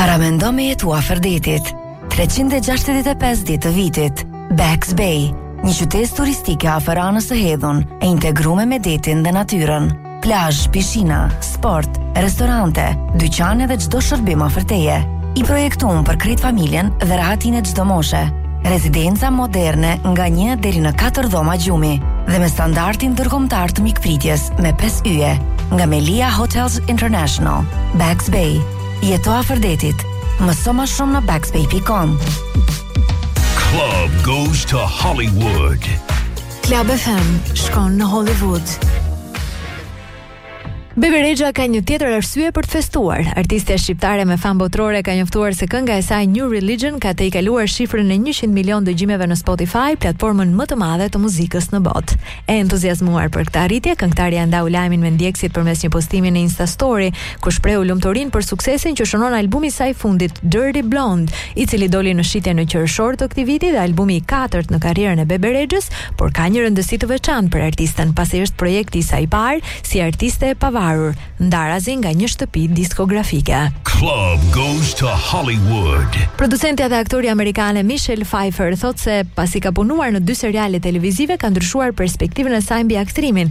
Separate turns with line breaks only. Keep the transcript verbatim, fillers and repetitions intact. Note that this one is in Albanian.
Paramendo me jetua Ferdetit, treqind e gjashtëdhjetë e pesë ditë të vitit. Bax Bay, një qytet turistike afër anës së Hedhun, e integruar me detin dhe natyrën. Plazh, pishina, sport, restorante, dyqane dhe çdo shërbim afër teje. I projektuar për krejt familjen dhe rahatin e çdo moshe. Rezidenca moderne nga një deri në katër dhoma gjumi dhe me standardin ndërkombëtar të mikpritjes me pesë yje nga Melia Hotels International. Bax Bay, jeto afër detit. Mëso më shumë në baxbay dot com.
Club goes to Hollywood.
Club F M shkon në Hollywood. Bebe Rexha ka një tjetër arsye për të festuar. Artistja shqiptare me fam botërore ka njoftuar se kënga e saj New Religion ka të i kaluar shifrën e njëqind milion dëgjimeve në Spotify, platformën më të madhe të muzikës në botë. E entuziazmuar për këtë arritje, këngëtarja ndau lajmin me ndjekësit përmes një postimi në Insta Story, ku shprehu lumturinë për suksesin që shënon albumi i saj fundit, Dirty Blonde, i cili doli në shitje në qershor të këtij viti dhe albumi i katërt në karrierën e Bebe Rexhës, por ka një rëndësi të veçantë për artistën, pasi është projekti i saj i parë si artiste e pavarur, ndarazi nga një shtëpi diskografike.
Club goes to Hollywood.
Producentja dhe aktori amerikane Michelle Pfeiffer thot se pasi ka punuar në dy seriale televizive ka ndryshuar perspektivën e saj mbi aktrimin.